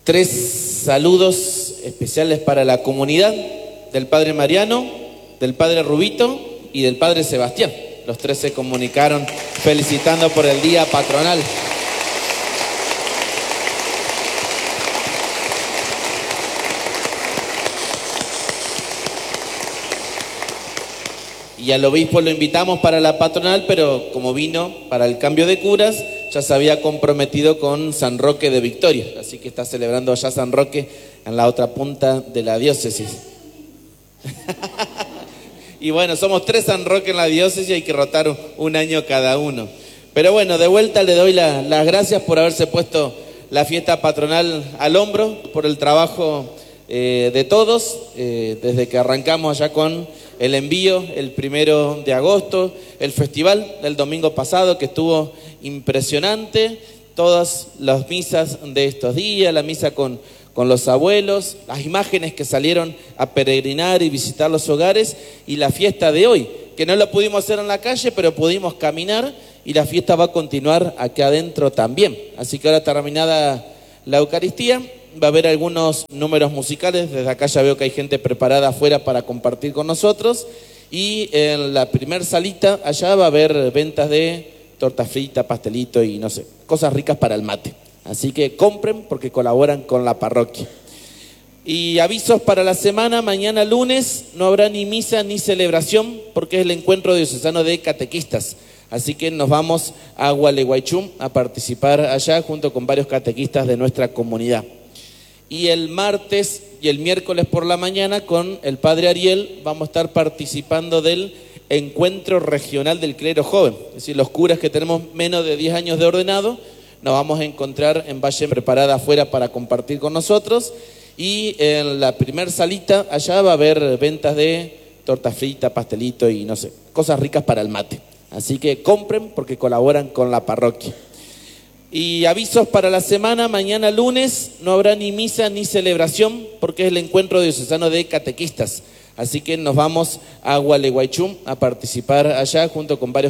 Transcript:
Tres saludos especiales para la comunidad del Padre Mariano, del Padre Rubito y del Padre Sebastián. Los tres se comunicaron felicitando por el día patronal. Y al obispo lo invitamos para la patronal, pero como vino para el cambio de curas, ya se había comprometido con San Roque de Victoria. Así que está celebrando allá San Roque en la otra punta de la diócesis. Y bueno, somos tres San Roque en la diócesis y hay que rotar un año cada uno. Pero bueno, de vuelta le doy las gracias por haberse puesto la fiesta patronal al hombro, por el trabajo de todos, desde que arrancamos allá con el envío el 1 de agosto, el festival del domingo pasado que estuvo impresionante, todas las misas de estos días, la misa con los abuelos, las imágenes que salieron a peregrinar y visitar los hogares, y la fiesta de hoy, que no lo pudimos hacer en la calle, pero pudimos caminar, y la fiesta va a continuar acá adentro también. Así que ahora terminada la Eucaristía, va a haber algunos números musicales. Desde acá ya veo que hay gente preparada afuera para compartir con nosotros, y en la primer salita allá va a haber ventas de torta frita, pastelito y no sé, cosas ricas para el mate. Así que compren porque colaboran con la parroquia. Y avisos para la semana: mañana lunes no habrá ni misa ni celebración porque es el encuentro diocesano de catequistas. Así que nos vamos a Gualeguaychú a participar allá junto con varios catequistas de nuestra comunidad. Y el martes y el miércoles por la mañana con el Padre Ariel vamos a estar participando del encuentro regional del clero joven. Es decir, los curas que tenemos menos de 10 años de ordenado nos vamos a encontrar en Valle preparada afuera para compartir con nosotros, y en la primer salita allá va a haber ventas de torta frita, pastelito y no sé, cosas ricas para el mate. Así que compren porque colaboran con la parroquia. Y avisos para la semana: mañana lunes no habrá ni misa ni celebración porque es el encuentro diocesano de catequistas. Así que nos vamos a Gualeguaychú a participar allá junto con varios